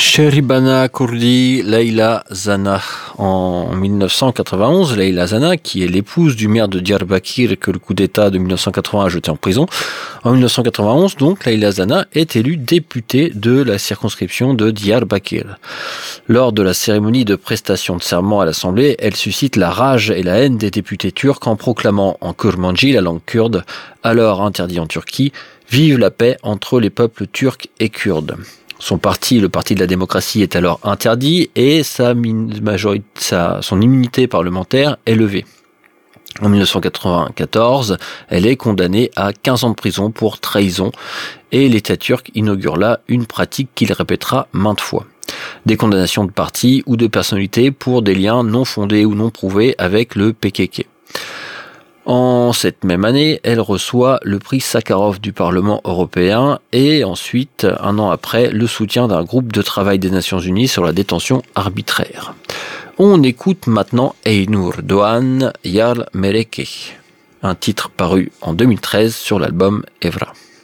Sheribana Kurdi Leila Zana. En 1991, Leila Zana, qui est l'épouse du maire de Diyarbakir que le coup d'État de 1980 a jeté en prison, en 1991, donc, Leila Zana est élue députée de la circonscription de Diyarbakir. Lors de la cérémonie de prestation de serment à l'Assemblée, elle suscite la rage et la haine des députés turcs en proclamant en kurmanji, la langue kurde, alors interdite en Turquie, « Vive la paix entre les peuples turcs et kurdes ». Son parti, le Parti de la démocratie, est alors interdit et son immunité parlementaire est levée. En 1994, elle est condamnée à 15 ans de prison pour trahison et l'État turc inaugure là une pratique qu'il répétera maintes fois. Des condamnations de partis ou de personnalités pour des liens non fondés ou non prouvés avec le PKK. En cette même année, elle reçoit le prix Sakharov du Parlement européen et ensuite, un an après, le soutien d'un groupe de travail des Nations Unies sur la détention arbitraire. On écoute maintenant Einur Doğan Yar Meleke, un titre paru en 2013 sur l'album Evra.